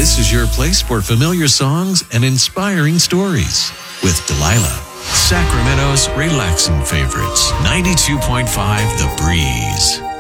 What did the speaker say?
This is your place for familiar songs and inspiring stories with Delilah. Sacramento's relaxing favorites. 92.5 The Breeze.